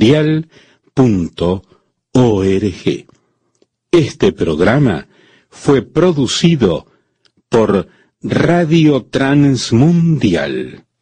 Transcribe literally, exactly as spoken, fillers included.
mundial punto org. Este programa fue producido por Radio Transmundial.